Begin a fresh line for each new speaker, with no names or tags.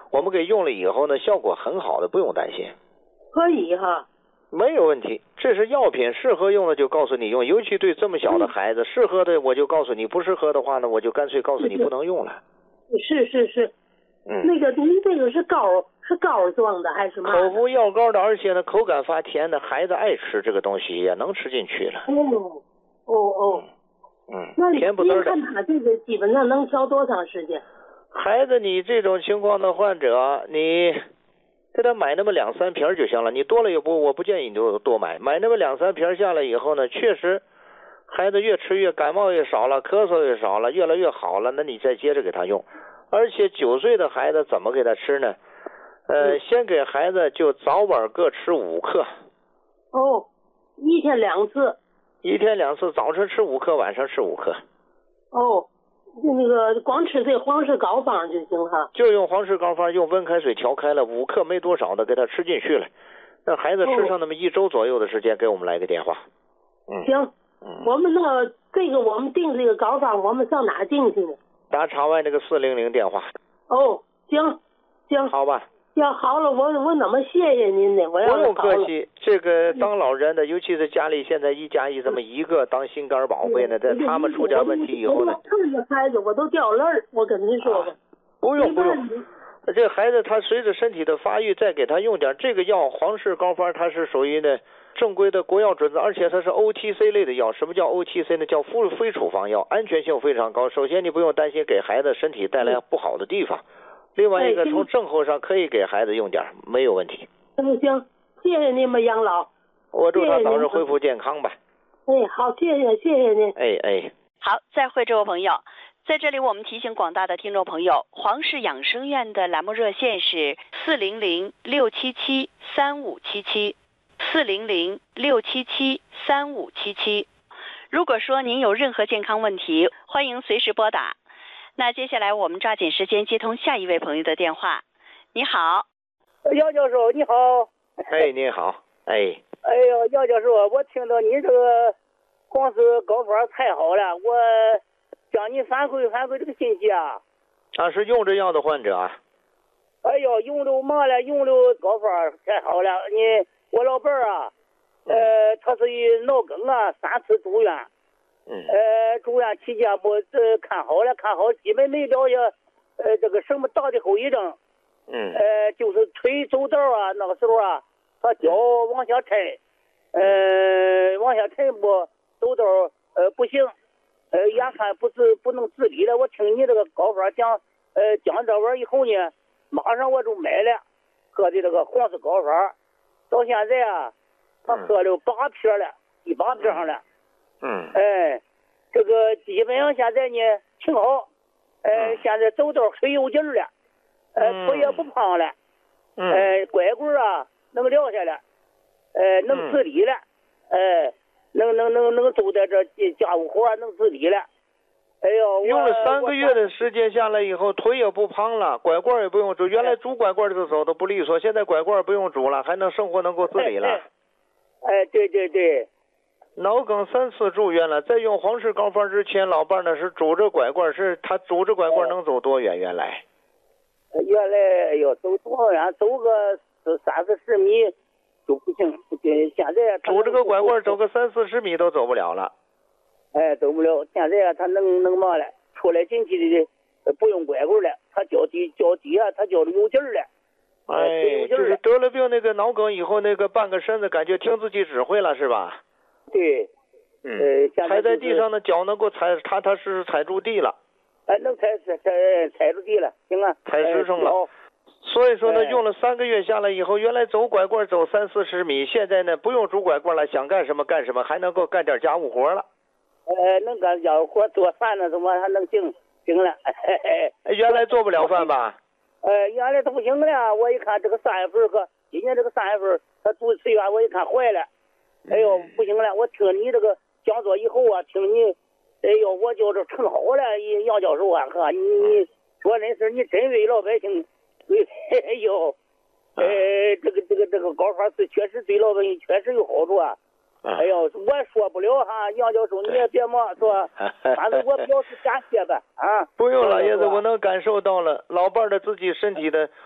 我们给用了以后呢，效果很好的，不用担心。
可以哈。
没有问题，这是药品，适合用的就告诉你用，尤其对这么小的孩子，适合的我就告诉你，不适合的话呢，我就干脆告诉你不能用了。
是。那个您这个是膏状的还是嘛？
口服药膏的，而且呢口感发甜的，孩子爱吃这个东西，也能吃进去了。
那
甜不滋的。
您看他这个基本上能调多长时间？
孩子，你这种情况的患者，你给他买那么2-3瓶就行了，你多了我不建议你多买那么2-3瓶下来以后呢，确实孩子越吃越感冒越少了，咳嗽越少了，越来越好了，那你再接着给他用。而且9岁的孩子怎么给他吃呢？先给孩子就早晚各吃5克。
一天2次。
1天2次，早晨吃5克，晚上吃5克。
那个光吃这黄氏膏方就行哈。
就用黄氏膏方，用温开水调开了5克，没多少的给他吃进去了。让孩子吃上那么1周左右的时间，给我们来个电话。
行。我们我们订这个膏方，我们上哪订去呢？
打场外那个400电话。
行。
好吧。
要好了，我怎么谢谢您呢？我要
不用客气，这个当老人的，尤其是家里现在1加1这么一个当心肝宝贝呢，在他们出点问题以后呢，
看着孩子我都掉泪儿，我跟您说吧。
不用。这孩子他随着身体的发育，再给他用点这个药，黄氏膏方，它是属于呢正规的国药准则，而且它是 OTC 类的药。什么叫 OTC 呢？叫非处方药，安全性非常高。首先你不用担心给孩子身体带来不好的地方。另外一个，从症候上可以给孩子用点，没有问题。
行，谢谢您吧，杨老。
我祝他早日恢复健康吧。
好，谢谢您。
好，再会，这位朋友。在这里，我们提醒广大的听众朋友，黄氏养生院的栏目热线是400-677-3577，400-677-3577。如果说您有任何健康问题，欢迎随时拨打。那接下来我们抓紧时间接通下一位朋友的电话。你好，
姚教授，你好。
你好。
姚教授，我听到你这个黄氏膏方太好了，我向你反馈这个信息啊。
是用这药的患者啊。
用了嘛了，用了膏方太好了。我老伴儿啊，他是脑梗啊，3次住院。住院期间看好了，基本没了下这个什么大的后遗症。就是腿走道啊，那个时候啊，他脚往下沉，走道不行，眼看不能自理了。我听你这个膏方讲这玩意以后呢，马上我就买了，喝的这个黄氏膏方，到现在啊，他喝了8瓶了，第8瓶上了。这个基本上现在呢挺好，现在走道很有劲儿了，腿也不胖了，拐棍啊能撂下来，能自理了，能做点这家务活能自理了。
用了3个月的时间下来以后，腿也不胖了，拐棍也不用拄，原来拄拐棍的走都不利索，现在拐棍不用拄了，还能生活能够自理了。
对。
脑梗3次住院了，在用黄氏膏方之前，老伴呢是拄着拐棍，他拄着拐棍能走多远？原来
走多远？走个30-40米就不行，现在
拄着个拐棍走个30-40米都走不了了。
走不了。现在他能嘛了？出来进去的不用拐棍了，他脚底下他脚里有劲儿了。
就是得了病那个脑梗以后，那个半个身子感觉听自己指挥了，是吧？
对。
踩在地上的脚能够踏实踩住地了。
能踩住地了，行啊。
踩实诚了。所以说呢，用了3个月下来以后，原来走拐棍走30-40米，现在呢不用拄拐棍了，想干什么干什么，还能够干点家务活了。
能干家务活，做饭呢怎么还能行了？
原来做不了饭吧？
原来都不行了。我一看这个3月份和今年这个3月份，他住4月，我一看坏了。不行了！我听你这个讲座以后啊，听你，我就这成好了。杨教授啊，你说那事，你真为老百姓，这个膏方是确实对老百姓确实有好处啊。我说不了哈，杨教授你也别忙，是吧？反正我表示感谢吧。
不用，老爷子，我能感受到了，老伴的自己身体的